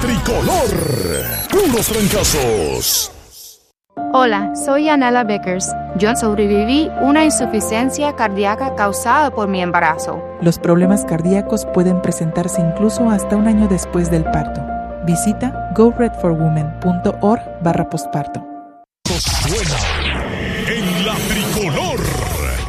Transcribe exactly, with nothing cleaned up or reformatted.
tricolor. Puros trancazos. Hola, soy Anela Vickers. Yo sobreviví una insuficiencia cardíaca causada por mi embarazo. Los problemas cardíacos pueden presentarse incluso hasta un año después del parto. Visita go red for women punto org barra posparto. Suena